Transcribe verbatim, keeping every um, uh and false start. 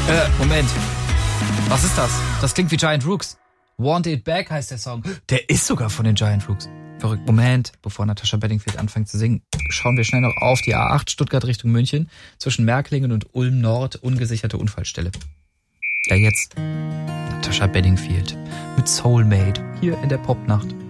Äh, Moment. Was ist das? Das klingt wie Giant Rooks. Want It Back heißt der Song. Der ist sogar von den Giant Rooks. Verrückt. Moment, bevor Natascha Bedingfield anfängt zu singen, schauen wir schnell noch auf die A acht Stuttgart Richtung München. Zwischen Merklingen und Ulm Nord ungesicherte Unfallstelle. Ja, jetzt Natascha Bedingfield mit Soulmate hier in der Popnacht.